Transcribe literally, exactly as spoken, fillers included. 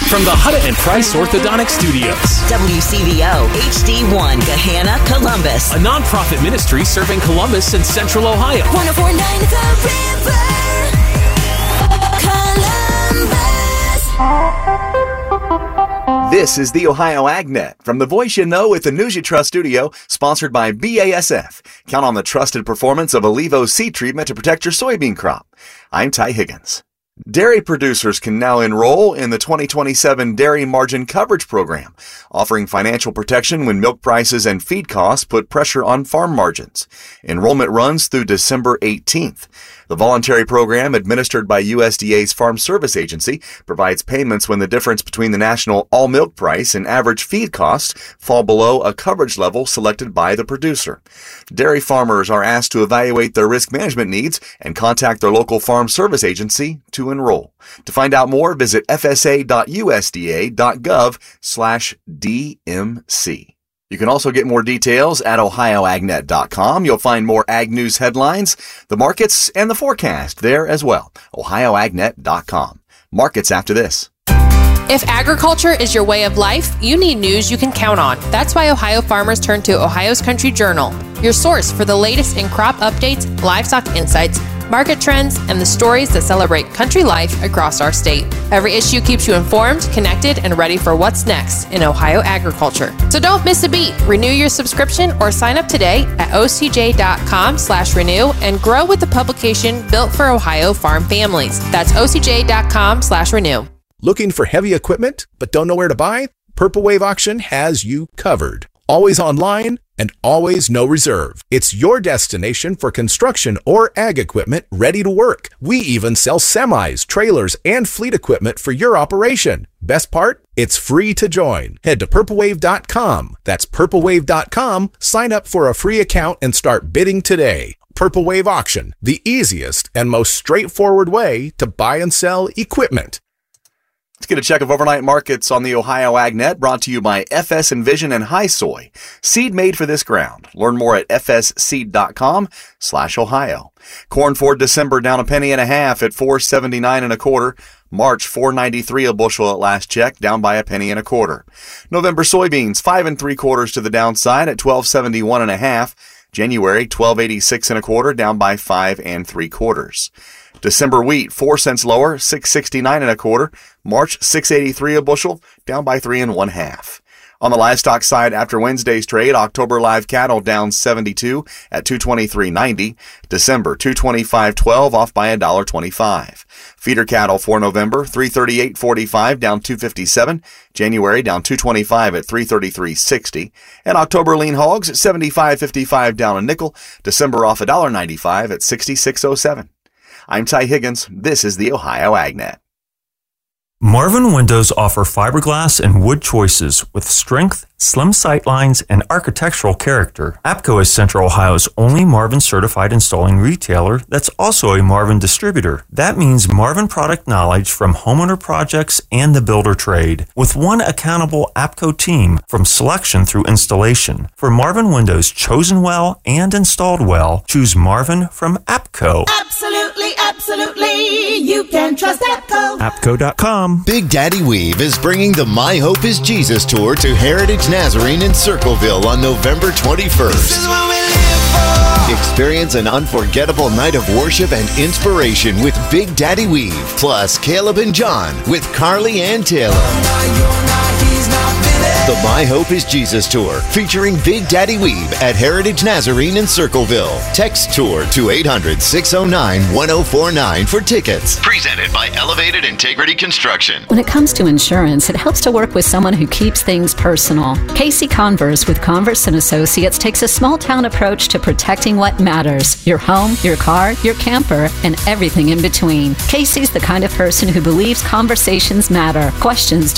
from the Hutta and Price Orthodontic Studios. W C V O H D one, Gahanna, Columbus. A nonprofit ministry serving Columbus and Central Ohio. one oh four point nine The River, Columbus. This is the Ohio AgNet from the Voice You Know with the News You Trust studio, sponsored by B A S F. Count on the trusted performance of Allevo seed treatment to protect your soybean crop. I'm Ty Higgins. Dairy producers can now enroll in the twenty twenty-seven Dairy Margin Coverage Program, offering financial protection when milk prices and feed costs put pressure on farm margins. Enrollment runs through December eighteenth. The voluntary program, administered by U S D A's Farm Service Agency, provides payments when the difference between the national all-milk price and average feed costs fall below a coverage level selected by the producer. Dairy farmers are asked to evaluate their risk management needs and contact their local Farm Service Agency to enroll. To find out more, visit f s a dot u s d a dot gov slash d m c. You can also get more details at ohio ag net dot com. You'll find more ag news headlines, the markets, and the forecast there as well. ohio ag net dot com. Markets after this. If agriculture is your way of life, you need news you can count on. That's why Ohio farmers turn to Ohio's Country Journal, your source for the latest in crop updates, livestock insights, market trends, and the stories that celebrate country life across our state. Every issue keeps you informed, connected, and ready for what's next in Ohio agriculture. So don't miss a beat. Renew your subscription or sign up today at o c j dot com slash renew and grow with the publication built for Ohio farm families. That's o c j dot com slash renew. Looking for heavy equipment but don't know where to buy? Purple Wave Auction has you covered. Always online and always no reserve. It's your destination for construction or ag equipment ready to work. We even sell semis, trailers, and fleet equipment for your operation. Best part? It's free to join. Head to purple wave dot com. That's purple wave dot com. Sign up for a free account and start bidding today. Purple Wave Auction, the easiest and most straightforward way to buy and sell equipment. Let's get a check of overnight markets on the Ohio AgNet, brought to you by F S Envision and High Soy. Seed made for this ground. Learn more at f s seed dot com slash Ohio. Corn for December down a penny and a half at four seventy-nine and a quarter. March four ninety-three a bushel at last check, down by a penny and a quarter. November soybeans five and three quarters to the downside at twelve seventy-one and a half. January twelve eighty-six and a quarter, down by five and three quarters. December wheat, four cents lower, six sixty-nine and a quarter. March, six eighty-three a bushel, down by three and one half. On the livestock side, after Wednesday's trade, October live cattle down seventy-two at two twenty-three ninety. December, two twenty-five twelve, off by one dollar twenty-five. Feeder cattle for November, three thirty-eight forty-five, down two fifty-seven. January down two twenty-five at three thirty-three sixty. And October lean hogs at seventy-five fifty-five, down a nickel. December off one dollar ninety-five at sixty-six oh seven. I'm Ty Higgins. This is the Ohio AgNet. Marvin Windows offer fiberglass and wood choices with strength, slim sight lines, and architectural character. APCO is Central Ohio's only Marvin certified installing retailer that's also a Marvin distributor. That means Marvin product knowledge from homeowner projects and the builder trade, with one accountable APCO team from selection through installation. For Marvin Windows chosen well and installed well, choose Marvin from APCO. Absolutely, absolutely, you can trust APCO. APCO dot com. Big Daddy Weave is bringing the My Hope is Jesus tour to Heritage Nazarene in Circleville on November twenty-first. Experience an unforgettable night of worship and inspiration with Big Daddy Weave, plus Caleb and John with Carly Ann Taylor. The My Hope is Jesus Tour, featuring Big Daddy Weave at Heritage Nazarene in Circleville. Text tour to eight hundred, six oh nine, one oh four nine for tickets. Presented by Elevated Integrity Construction. When it comes to insurance, it helps to work with someone who keeps things personal. Casey Converse with Converse and Associates takes a small-town approach to protecting what matters: your home, your car, your camper, and everything in between. Casey's the kind of person who believes conversations matter. Questions